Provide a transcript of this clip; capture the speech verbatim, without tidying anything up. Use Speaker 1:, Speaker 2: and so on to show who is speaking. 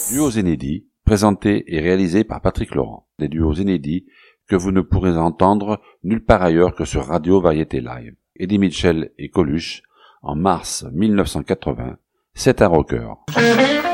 Speaker 1: Duos inédits, présentés et réalisés par Patrick Laurent. Des duos inédits que vous ne pourrez entendre nulle part ailleurs que sur Radio Variété Live. Eddie Mitchell et Coluche, en mars mille neuf cent quatre-vingts, c'est un rocker.